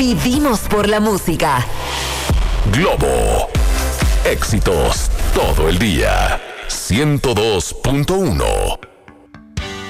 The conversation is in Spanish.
Vivimos por la música. Globo. Éxitos todo el día. 102.1.